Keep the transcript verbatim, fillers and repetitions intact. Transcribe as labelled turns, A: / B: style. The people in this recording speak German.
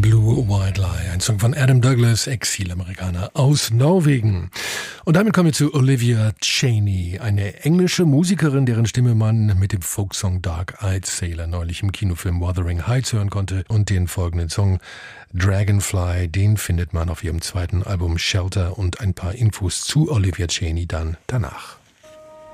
A: Blue White Lie, ein Song von Adam Douglas, Exilamerikaner aus Norwegen. Und damit kommen wir zu Olivia Chaney, eine englische Musikerin, deren Stimme man mit dem Folksong Dark Eyed Sailor neulich im Kinofilm Wuthering Heights hören konnte. Und den folgenden Song Dragonfly, den findet man auf ihrem zweiten Album Shelter, und ein paar Infos zu Olivia Chaney dann danach.